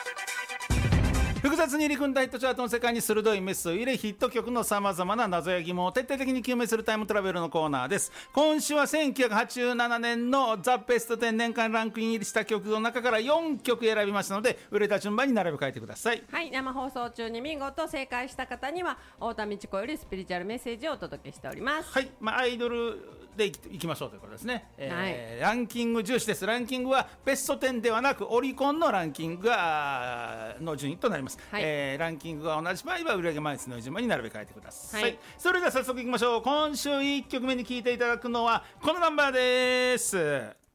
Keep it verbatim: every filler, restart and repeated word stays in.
複雑に入り組んだヒットチャートの世界に鋭いメスを入れ、ヒット曲のさまざまな謎や疑問を徹底的に究明するタイムトラベルのコーナーです。今週はせんきゅうひゃくはちじゅうななねんのザ・ベストテン年間ランクイン入りした曲の中からよんきょく選びましたので、売れた順番に並べ替えてください。 はい、生放送中に見事正解した方には太田道子よりスピリチュアルメッセージをお届けしております。 はい、まあ、アイドルでいきましょうということですね、えーはい、 ランキング重視です。ランキングはベストテンではなくオリコンのランキングがの順位となります、 はい、 えー、ランキングが同じ場合は売上枚数の順番に並べ替えてください、 はい、 それでは早速いきましょう。今週いっきょくめに聴いていただくのはこのナンバーです。